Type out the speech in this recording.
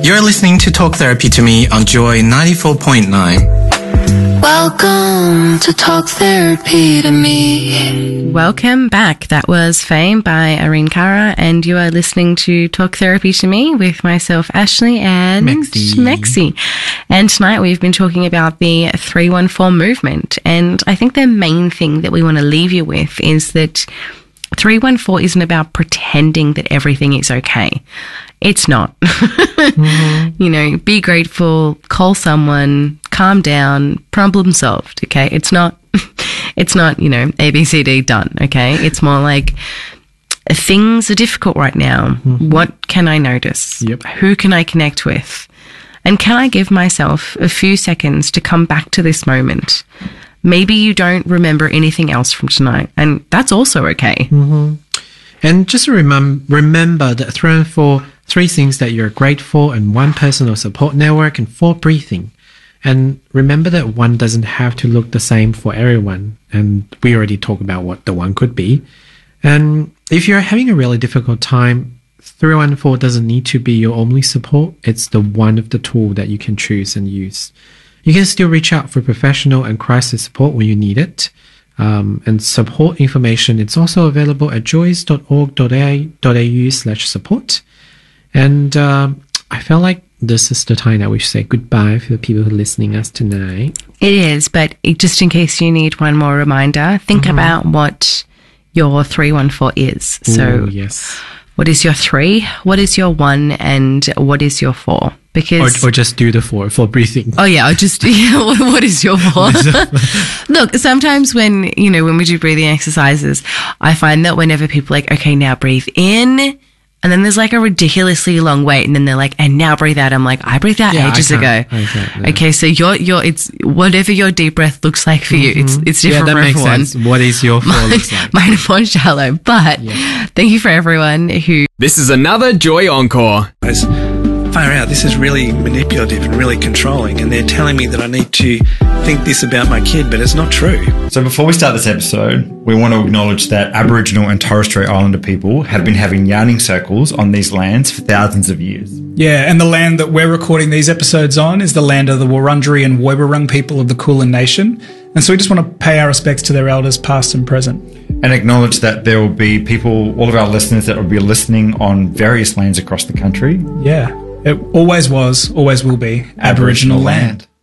You're listening to Talk Therapy to Me on Joy 94.9. Welcome to Talk Therapy to Me. Welcome back. That was Fame by Irene Cara, and you are listening to Talk Therapy to Me with myself, Ashley, and Mexi. And tonight we've been talking about the 314 movement, and I think the main thing that we want to leave you with is that 314 isn't about pretending that everything is okay. It's not. Mm-hmm. You know, be grateful, call someone, calm down, problem solved, okay? It's not, you know, ABCD done, okay? It's more like things are difficult right now. Mm-hmm. What can I notice? Yep. Who can I connect with? And can I give myself a few seconds to come back to this moment? Maybe you don't remember anything else from tonight, and that's also okay. Mm-hmm. And just remember that 314, 3 things that you're grateful, and 1 personal support network, and 4 breathing. And remember that 1 doesn't have to look the same for everyone. And we already talked about what the 1 could be. And if you're having a really difficult time, 314 doesn't need to be your only support. It's the one of the tool that you can choose and use. You can still reach out for professional and crisis support when you need it. And support information, it's also available at joyce.org.au/support. And I felt like this is the time that we should say goodbye for the people who are listening us tonight. It is, but just in case you need one more reminder, think about what your 314 is. So, yes. What is your 3? What is your 1? And what is your 4? Because or just do the 4 for breathing. Oh yeah, what is your 4? Look, sometimes when we do breathing exercises, I find that whenever people are like, okay, now breathe in, and then there's like a ridiculously long wait, and then they're like, and now breathe out. I'm like, I breathed out ages ago. Okay, so it's whatever your deep breath looks like for you. It's different for everyone. Sense. What is your 4 looks like? Mine is more shallow, but thank you for everyone who. This is another Joy Encore. Far out, this is really manipulative and really controlling, and they're telling me that I need to think this about my kid, but it's not true. So before we start this episode, we want to acknowledge that Aboriginal and Torres Strait Islander people have been having yarning circles on these lands for thousands of years. Yeah, and the land that we're recording these episodes on is the land of the Wurundjeri and Woiwurrung people of the Kulin Nation, and so we just want to pay our respects to their elders past and present. And acknowledge that there will be people, all of our listeners that will be listening on various lands across the country. Yeah. It always was, always will be Aboriginal land.